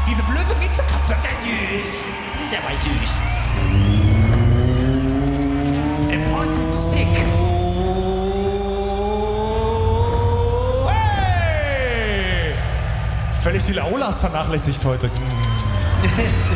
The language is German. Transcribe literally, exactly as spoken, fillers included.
Diese blöde Miezekatze, der süß. Der war süß. A pointed stick. Hey! Völlig die Laulas vernachlässigt heute.